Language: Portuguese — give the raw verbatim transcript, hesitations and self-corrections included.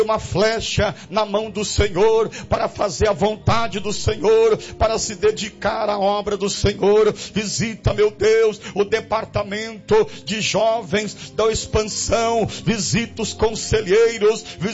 uma flecha na mão do Senhor, para fazer a vontade do Senhor, para se dedicar à obra do Senhor. Visita, meu Deus, o departamento de jovens da expansão, visita os conselheiros,